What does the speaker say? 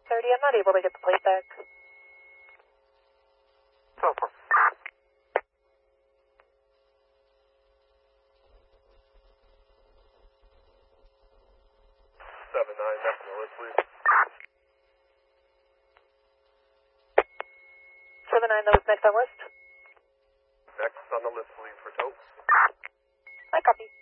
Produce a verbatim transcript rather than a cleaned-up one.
thirty. I'm not able to get the plate back. So far. Seven nine, next on the list, please. Seven nine, that was next on list. Next on the list, please, for tow. I copy.